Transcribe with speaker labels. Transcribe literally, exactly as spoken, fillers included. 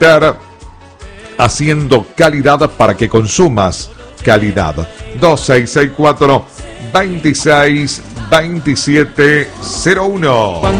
Speaker 1: Better, haciendo calidad para que consumas calidad. Dos seis seis cuatro, dos seis dos siete cero uno.